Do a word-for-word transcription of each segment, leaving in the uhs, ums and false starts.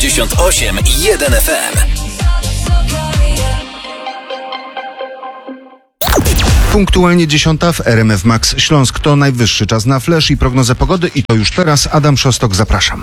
dziewięćdziesiąt osiem i jeden F M. Punktualnie dziesiąta w R M F Max Śląsk. To najwyższy czas na flash i prognozę pogody i to już teraz. Adam Szostok, zapraszam.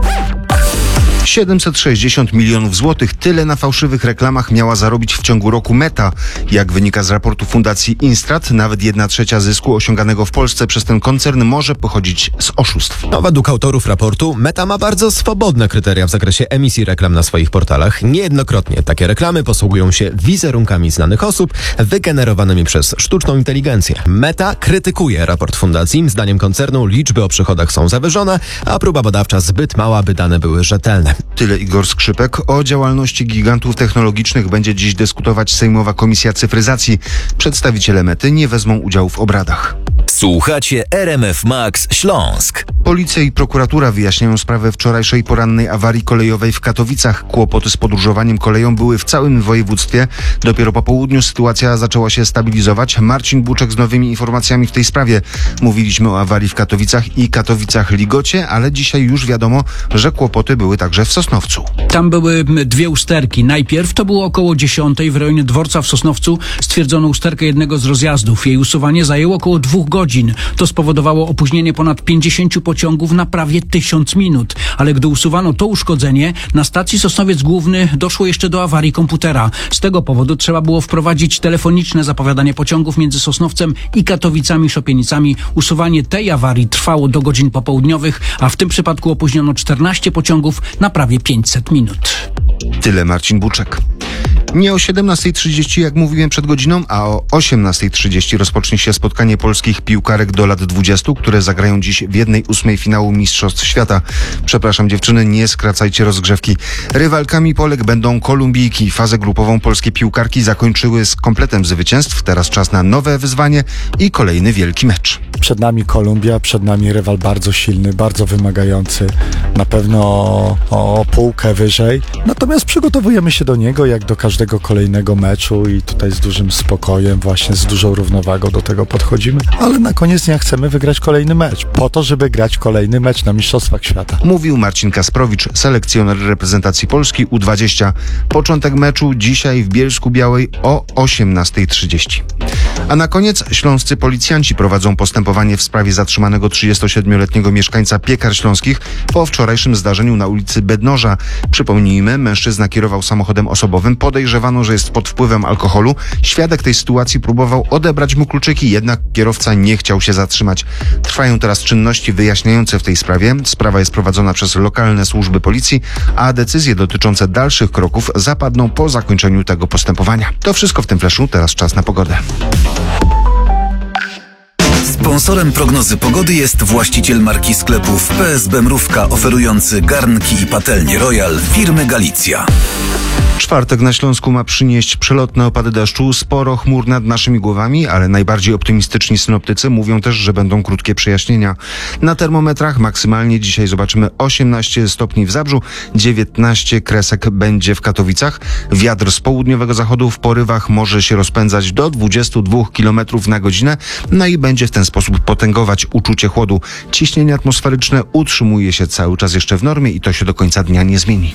siedemset sześćdziesiąt milionów złotych. Tyle na fałszywych reklamach miała zarobić w ciągu roku Meta. Jak wynika z raportu Fundacji Instrat, nawet jedna trzecia zysku osiąganego w Polsce przez ten koncern może pochodzić z oszustw. No, według autorów raportu Meta ma bardzo swobodne kryteria w zakresie emisji reklam na swoich portalach. Niejednokrotnie takie reklamy posługują się wizerunkami znanych osób wygenerowanymi przez sztuczną inteligencję. Meta krytykuje raport fundacji. Zdaniem koncernu liczby o przychodach są zawyżone, a próba badawcza zbyt mała, by dane były rzetelne. Tyle Igor Skrzypek. O działalności gigantów technologicznych będzie dziś dyskutować Sejmowa Komisja Cyfryzacji. Przedstawiciele Mety nie wezmą udziału w obradach. Słuchacie R M F Max Śląsk. Policja i prokuratura wyjaśniają sprawę wczorajszej porannej awarii kolejowej w Katowicach. Kłopoty z podróżowaniem koleją były w całym województwie. Dopiero po południu sytuacja zaczęła się stabilizować. Marcin Buczek z nowymi informacjami w tej sprawie. Mówiliśmy o awarii w Katowicach i Katowicach-Ligocie, ale dzisiaj już wiadomo, że kłopoty były także w Sosnowcu. Tam były dwie usterki. Najpierw to było około dziesiątej w rejonie dworca w Sosnowcu. Stwierdzono usterkę jednego z rozjazdów. Jej usuwanie zajęło około dwóch godzin. To spowodowało opóźnienie ponad pięćdziesięciu pociągów na prawie tysiąc minut. Ale gdy usuwano to uszkodzenie, na stacji Sosnowiec Główny doszło jeszcze do awarii komputera. Z tego powodu trzeba było wprowadzić telefoniczne zapowiadanie pociągów między Sosnowcem i Katowicami-Szopienicami. Usuwanie tej awarii trwało do godzin popołudniowych, a w tym przypadku opóźniono czternaście pociągów na prawie pięćset minut. Tyle Marcin Buczek. Nie o siedemnastej trzydzieści, jak mówiłem przed godziną, a o osiemnastej trzydzieści rozpocznie się spotkanie polskich piłkarek do lat dwudziestu, które zagrają dziś w jednej ósmej finału Mistrzostw Świata. Przepraszam dziewczyny, nie skracajcie rozgrzewki. Rywalkami Polek będą Kolumbijki. Fazę grupową polskie piłkarki zakończyły z kompletem zwycięstw. Teraz czas na nowe wyzwanie i kolejny wielki mecz. Przed nami Kolumbia, przed nami rywal bardzo silny, bardzo wymagający, na pewno o, o półkę wyżej. Natomiast przygotowujemy się do niego jak do każdego kolejnego meczu i tutaj z dużym spokojem, właśnie z dużą równowagą do tego podchodzimy, ale na koniec dnia chcemy wygrać kolejny mecz, po to, żeby grać kolejny mecz na Mistrzostwach Świata. Mówił Marcin Kasprowicz, selekcjoner reprezentacji Polski U dwadzieścia. Początek meczu dzisiaj w Bielsku Białej o osiemnastej trzydzieści. A na koniec śląscy policjanci prowadzą postępowanie w sprawie zatrzymanego trzydziestosiedmioletniego mieszkańca Piekar Śląskich po wczorajszym zdarzeniu na ulicy Bednoża. Przypomnijmy, mężczyzna kierował samochodem osobowym, podejrzewano, że jest pod wpływem alkoholu. Świadek tej sytuacji próbował odebrać mu kluczyki, jednak kierowca nie chciał się zatrzymać. Trwają teraz czynności wyjaśniające w tej sprawie. Sprawa jest prowadzona przez lokalne służby policji, a decyzje dotyczące dalszych kroków zapadną po zakończeniu tego postępowania. To wszystko w tym flashu, teraz czas na pogodę. Sponsorem prognozy pogody jest właściciel marki sklepów P S B Mrówka, oferujący garnki i patelnie Royal firmy Galicja. Czwartek na Śląsku ma przynieść przelotne opady deszczu, sporo chmur nad naszymi głowami, ale najbardziej optymistyczni synoptycy mówią też, że będą krótkie przejaśnienia. Na termometrach maksymalnie dzisiaj zobaczymy osiemnaście stopni w Zabrzu, dziewiętnaście kresek będzie w Katowicach. Wiatr z południowego zachodu w porywach może się rozpędzać do dwudziestu dwóch kilometrów na godzinę, no i będzie w ten sposób potęgować uczucie chłodu. Ciśnienie atmosferyczne utrzymuje się cały czas jeszcze w normie i to się do końca dnia nie zmieni.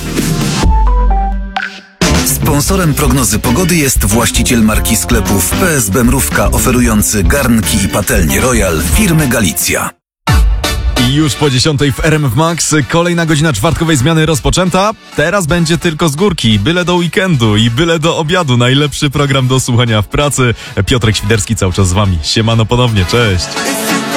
Sponsorem prognozy pogody jest właściciel marki sklepów P S B Mrówka, oferujący garnki i patelnie Royal firmy Galicja. I już po dziesiątej w R M F Max kolejna godzina czwartkowej zmiany rozpoczęta. Teraz będzie tylko z górki, byle do weekendu i byle do obiadu. Najlepszy program do słuchania w pracy. Piotrek Świderski cały czas z wami. Siemano ponownie, cześć.